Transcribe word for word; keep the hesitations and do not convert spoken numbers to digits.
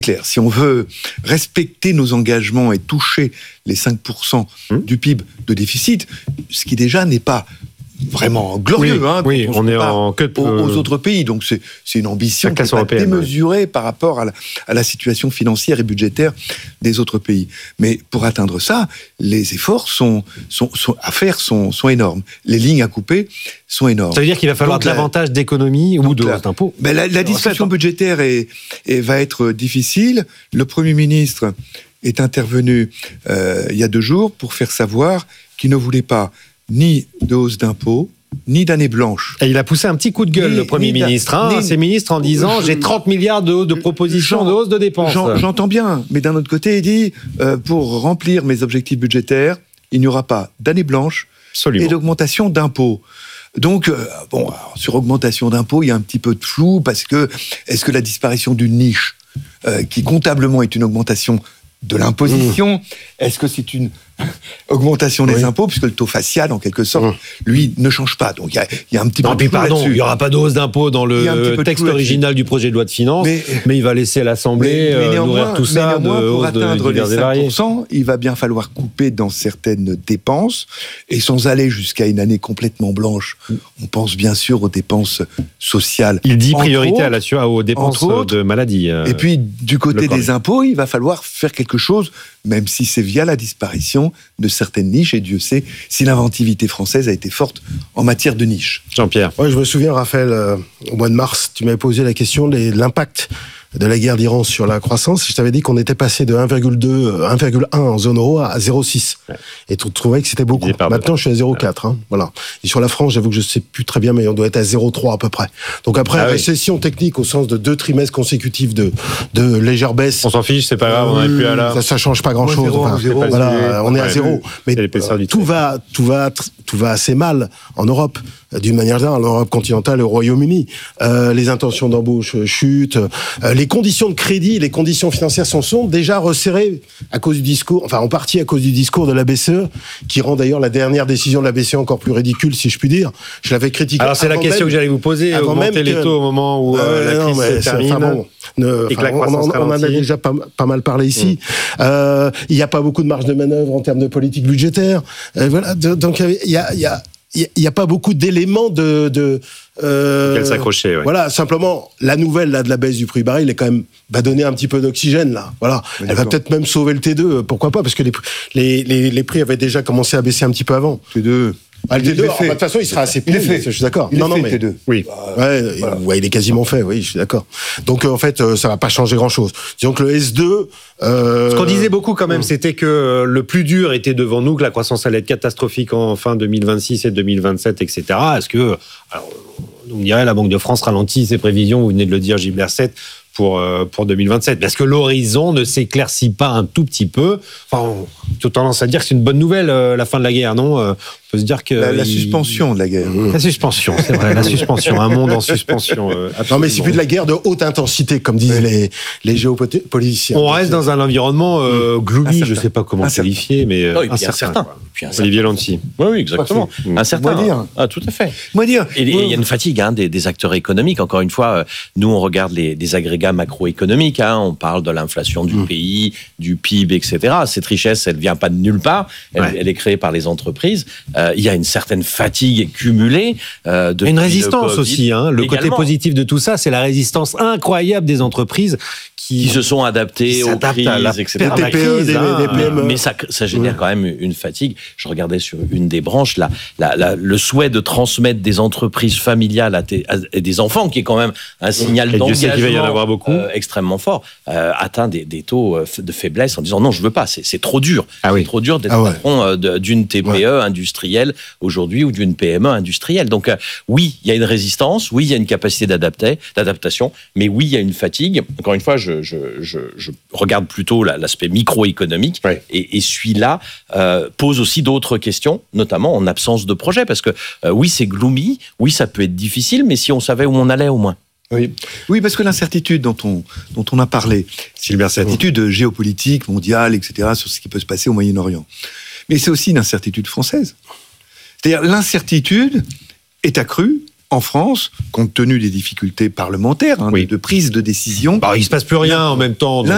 clair. Si on veut respecter nos engagements et toucher les cinq pour cent mmh. du P I B de déficit, ce qui déjà n'est pas vraiment glorieux, oui, hein, oui, on, on est en queue aux, aux autres pays. Donc c'est, c'est une ambition qui n'est pas démesurée ouais. par rapport à la, à la situation financière et budgétaire des autres pays. Mais pour atteindre ça, les efforts sont, sont, sont, à faire sont, sont énormes. Les lignes à couper sont énormes. Ça veut dire qu'il va falloir donc, davantage la, d'économies ou de hausses d'impôts. Ben la, la discussion budgétaire est, est, va être difficile. Le Premier ministre est intervenu euh, il y a deux jours pour faire savoir qu'il ne voulait pas ni de hausse d'impôts, ni d'année blanche. Et il a poussé un petit coup de gueule, ni, le Premier ministre, hein, ni, ses ministres, en disant « j'ai trente milliards de, de propositions de hausse de dépenses ». J'entends bien, mais d'un autre côté, il dit euh, « pour remplir mes objectifs budgétaires, il n'y aura pas d'année blanche Absolument. et d'augmentation d'impôts ». Donc, euh, bon, alors, sur augmentation d'impôts, il y a un petit peu de flou, parce que est-ce que la disparition d'une niche, euh, qui comptablement est une augmentation de l'imposition, mmh. est-ce que c'est une augmentation des oui. impôts, puisque le taux facial, en quelque sorte, mmh. lui, ne change pas. Donc, il y a, y a un petit non, peu de puis flou pardon, là-dessus. Il n'y aura pas de hausse d'impôts dans le texte original du projet de loi de finances, mais, mais il va laisser l'Assemblée mais, mais euh, nourrir tout ça de pour hausse atteindre de les cinq pour cent, il va bien falloir couper dans certaines dépenses, et sans aller jusqu'à une année complètement blanche. On pense bien sûr aux dépenses sociales. Il dit priorité autres, à la, aux dépenses autres, de maladie. Euh, et puis, du côté des impôts, il va falloir faire quelque chose, même si c'est via la disparition de certaines niches, et Dieu sait si l'inventivité française a été forte en matière de niches. Jean-Pierre. Ouais, je me souviens, Raphaël, euh, au mois de mars, tu m'avais posé la question de l'impact de la guerre d'Iran sur la croissance. Je t'avais dit qu'on était passé de un virgule deux, un virgule un en zone euro à zéro virgule six. Ouais. Et tu trouvais que c'était beaucoup. Maintenant, je suis à zéro virgule quatre. Hein, voilà. Et sur la France, j'avoue que je ne sais plus très bien, mais on doit être à zéro virgule trois à peu près. Donc après, ah récession oui. technique au sens de deux trimestres consécutifs de, de légère baisse. On s'en fiche, c'est pas grave, on n'est plus à l'heure. Ça ne change pas grand-chose. Zéro, enfin, zéro, voilà, on est à zéro. Mais euh, tout, va, tout, va, tout va assez mal en Europe. D'une manière générale, en Europe continentale et au Royaume-Uni. Euh, les intentions d'embauche chutent. Euh, les conditions de crédit, les conditions financières sont, sont déjà resserrées à cause du discours, enfin en partie à cause du discours de la B C E, qui rend d'ailleurs la dernière décision de la B C E encore plus ridicule, si je puis dire. Je l'avais critiqué. Alors c'est la question même, que j'allais vous poser, augmenter que, les taux au moment où euh, euh, la crise non, se termine. Enfin, bon, ne, et que la croissance on, on en a déjà pas, pas mal parlé ici. Mmh. Euh, il n'y a pas beaucoup de marge de manœuvre en termes de politique budgétaire. Euh, voilà, de, donc il y a... Y a il n'y a pas beaucoup d'éléments de... de euh, Qu'elle s'accrochait, ouais. Voilà, simplement, la nouvelle là, de la baisse du prix baril, est quand même, va donner un petit peu d'oxygène, là. Voilà. Mais Elle va peut-être même sauver le T deux, pourquoi pas, parce que les, les, les, les prix avaient déjà commencé à baisser un petit peu avant. T deux... Ah, le T deux, de toute façon, il sera assez peu. Je suis d'accord. Il non, est non, fait, mais T deux. Oui. Ouais, voilà. ouais, il est quasiment fait. Oui, je suis d'accord. Donc, en fait, ça va pas changer grand-chose. Disons que le S deux. Euh... Ce qu'on disait beaucoup quand même, mmh. c'était que le plus dur était devant nous, que la croissance allait être catastrophique en fin deux mille vingt-six et deux mille vingt-sept, et cetera. Est-ce que, alors, on dirait la Banque de France ralentit ses prévisions, vous venez de le dire, Gilbert Sept, pour, euh, pour deux mille vingt-sept. Parce que l'horizon ne s'éclaircit pas un tout petit peu. Enfin, j'ai tendance à dire que c'est une bonne nouvelle, euh, la fin de la guerre, non euh, On peut se dire que... La, la il... suspension de la guerre. La suspension, c'est vrai, la suspension. Un monde en suspension. Euh, non, mais c'est plus de la guerre de haute intensité, comme disent oui. les, les géopoliticiens. On reste dans un environnement euh, gloomy, je ne sais pas comment qualifier, mais euh, non, et puis incertain. incertain. Olivier Lanty. Oui, oui, exactement. Incertain. Moi dire. Ah, tout à fait. Moi dire. Et il y a une fatigue hein, des, des acteurs économiques. Encore une fois, nous, on regarde les, les agrégats macroéconomiques. Hein, on parle de l'inflation du mmh. pays, du P I B, et cetera. Cette richesse, elle ne vient pas de nulle part. Elle, ouais. elle est créée par les entreprises. Euh, il y a une certaine fatigue cumulée. Euh, de une résistance aussi. Hein. Le également. Côté positif de tout ça, c'est la résistance incroyable des entreprises qui, qui se sont adaptées aux crises, et cetera. Des T P E, des, hein, des P M E. Mais ça, ça génère mmh. quand même une fatigue. Je regardais sur une des branches, là, la, la, le souhait de transmettre des entreprises familiales à, tes, à des enfants, qui est quand même un signal mmh. d'engagement va y en avoir beaucoup. Euh, extrêmement fort, euh, atteint des, des taux de faiblesse en disant non, je veux pas, c'est, c'est trop dur. Ah c'est oui. trop dur d'être ah ouais. patron euh, d'une T P E ouais. industrielle aujourd'hui ou d'une P M E industrielle. Donc euh, oui, il y a une résistance, oui, il y a une capacité d'adapter, d'adaptation, mais oui, il y a une fatigue. Encore une fois, je, je, je, je regarde plutôt la, l'aspect microéconomique ouais. et, et celui-là euh, pose aussi d'autres questions, notamment en absence de projet, parce que euh, oui, c'est gloomy, oui, ça peut être difficile, mais si on savait où on allait au moins. Oui. oui, parce que l'incertitude dont on, dont on a parlé, c'est l'incertitude géopolitique, mondiale, et cetera, sur ce qui peut se passer au Moyen-Orient. Mais c'est aussi une incertitude française. C'est-à-dire l'incertitude est accrue en France, compte tenu des difficultés parlementaires, hein, oui. de prise de décision. Bah, il ne se passe plus rien en même temps. Donc